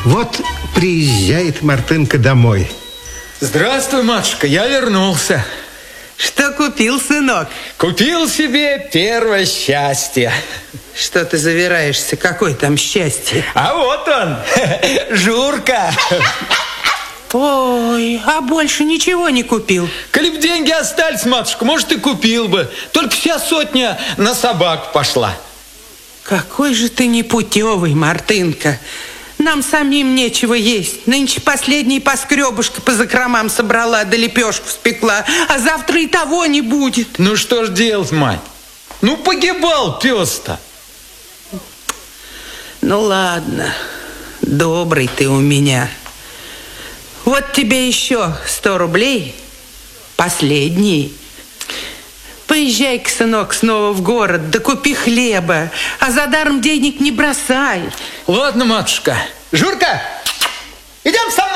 Вот приезжает Мартынка домой. Здравствуй, матушка, я вернулся. Что купил, сынок? Купил себе первое счастье. Что ты завираешься? Какое там счастье? А вот он, Журка. Ой, а больше ничего не купил? Коли б деньги остались, матушка, может, и купил бы. Только вся сотня на собаку пошла. Какой же ты непутевый, Мартынка. Нам самим нечего есть. Нынче последний поскребушка по закромам собрала, да лепешку спекла. А завтра и того не будет. Ну что ж делать, мать? Ну погибал пес-то. Ну ладно, добрый ты у меня. Вот тебе еще 100 рублей. Последний. Поезжай-ка, сынок, снова в город, да купи хлеба. А за даром денег не бросай. Ладно, матушка. Журка, идем со мной.